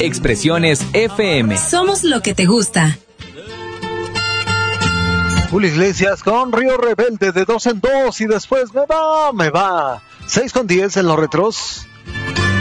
Expresiones FM. Somos lo que te gusta. Julio Iglesias con Río Rebelde de 2 en 2 y después me va. 6:10 en los retros.